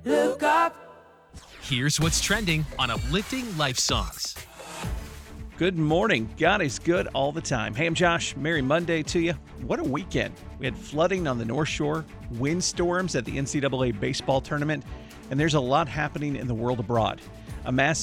Look up. Here's what's trending on Uplifting Life Songs. Good morning. God is good all the time. Hey, I'm Josh. Merry Monday to you. What a weekend. We had flooding on the North Shore, windstorms at the NCAA baseball tournament, and there's a lot happening in the world abroad. A mass